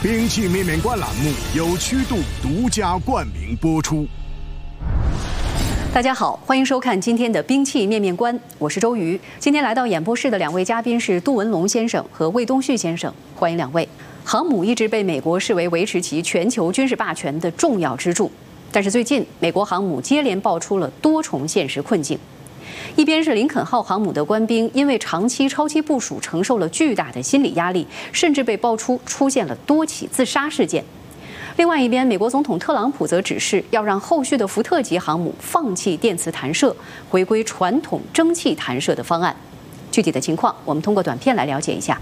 兵器面面观栏目由曲度独家冠名播出。 大家好，欢迎收看今天的兵器面面观，我是周瑜。今天来到演播室的两位嘉宾是杜文龙先生和魏东旭先生，欢迎两位。航母一直被美国视为维持其全球军事霸权的重要支柱，但是最近美国航母接连爆出了多重现实困境。一边是林肯号航母的官兵因为长期超期部署承受了巨大的心理压力，甚至被爆出现了多起自杀事件。另外一边，美国总统特朗普则指示要让后续的福特级航母放弃电磁弹射，回归传统蒸汽弹射的方案。具体的情况，我们通过短片来了解一下。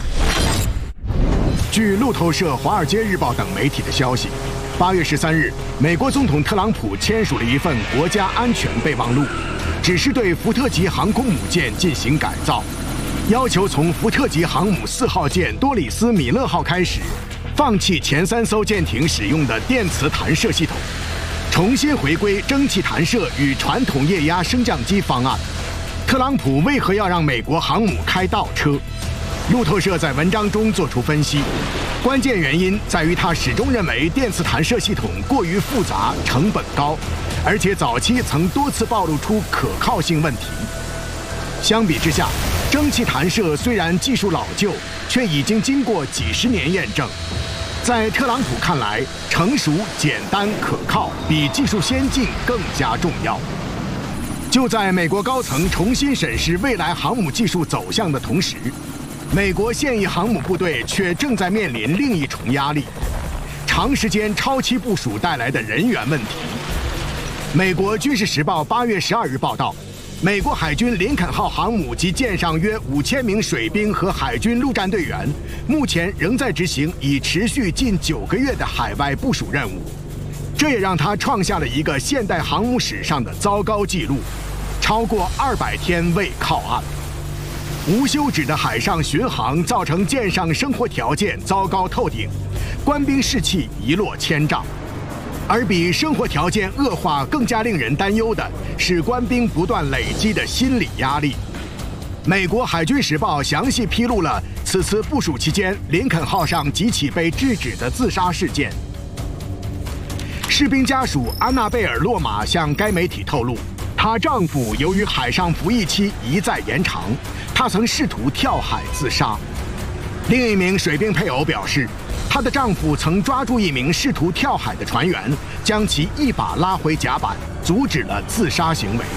据路透社、《华尔街日报》等媒体的消息，8月13日，美国总统特朗普签署了一份国家安全备忘录，指示对福特级航空母舰进行改造，要求从福特级航母4号舰多里斯·米勒号开始，放弃前3艘舰艇使用的电磁弹射系统，重新回归蒸汽弹射与传统液压升降机方案。特朗普为何要让美国航母开倒车？路透社在文章中作出分析，关键原因在于他始终认为电磁弹射系统过于复杂、成本高，而且早期曾多次暴露出可靠性问题。相比之下，蒸汽弹射虽然技术老旧，却已经经过几十年验证。在特朗普看来，成熟、简单、可靠比技术先进更加重要。就在美国高层重新审视未来航母技术走向的同时，美国现役航母部队却正在面临另一重压力：长时间超期部署带来的人员问题。美国《军事时报》8月12日报道，美国海军林肯号航母及舰上约5000名水兵和海军陆战队员，目前仍在执行已持续近9个月的海外部署任务。这也让他创下了一个现代航母史上的糟糕纪录，超过200天未靠岸。无休止的海上巡航造成舰上生活条件糟糕透顶，官兵士气一落千丈。而比生活条件恶化更加令人担忧的是官兵不断累积的心理压力。美国海军时报详细披露了此次部署期间林肯号上几起被制止的自杀事件。士兵家属安娜贝尔·洛马向该媒体透露，她丈夫由于海上服役期一再延长，她曾试图跳海自杀。另一名水兵配偶表示，她的丈夫曾抓住一名试图跳海的船员，将其一把拉回甲板，阻止了自杀行为。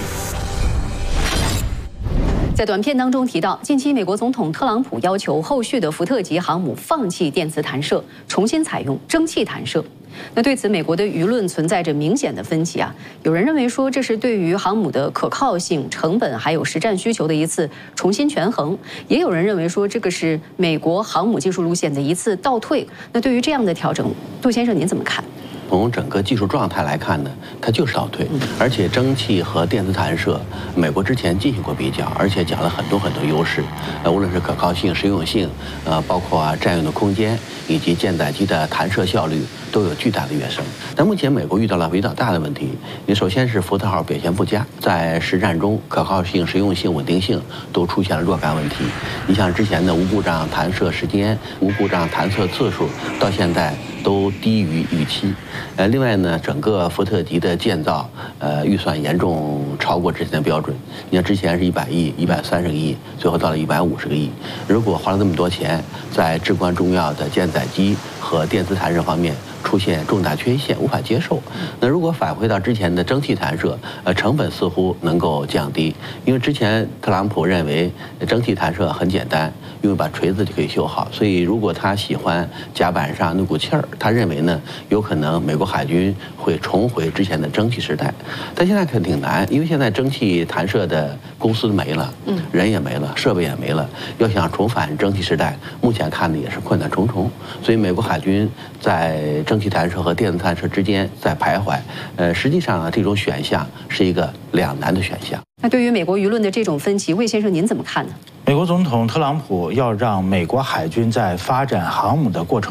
在短片当中提到，近期美国总统特朗普要求后续的福特级航母放弃电磁弹射，重新采用蒸汽弹射。那对此，美国的舆论存在着明显的分歧啊。有人认为说这是对于航母的可靠性、成本还有实战需求的一次重新权衡，也有人认为说这个是美国航母技术路线的一次倒退。那对于这样的调整，杜先生您怎么看？ 从整个技术状态来看呢，它就是倒退，而且蒸汽和电磁弹射，美国之前进行过比较，而且讲了很多优势，无论是可靠性、实用性，包括占用的空间以及舰载机的弹射效率，都有巨大的跃升。但目前美国遇到了比较大的问题，你首先是福特号表现不佳，在实战中可靠性、实用性、稳定性都出现了若干问题。你像之前的无故障弹射时间、无故障弹射次数，到现在都低于预期。另外呢，整个福特级的建造，预算严重超过之前的标准。你看之前是100亿、130个亿，最后到了150个亿。如果花了这么多钱，在至关重要的舰载机和电磁弹射方面出现重大缺陷，无法接受。那如果返回到之前的蒸汽弹射，成本似乎能够降低，因为之前特朗普认为蒸汽弹射很简单，用一把锤子就可以修好，所以如果他喜欢甲板上那股气儿，他认为呢，有可能美国海军会重回之前的蒸汽时代。但现在可挺难，因为现在蒸汽弹射的公司没了，人也没了，设备也没了，要想重返蒸汽时代，目前看的也是困难重重。所以美国海军在蒸汽弹射和电磁弹射之间在徘徊，实际上呢，这种选项是一个两难的选项。 那对于美国舆论的这种分歧，魏先生您怎么看呢？ 美国总统特朗普要让美国海军在发展航母的过程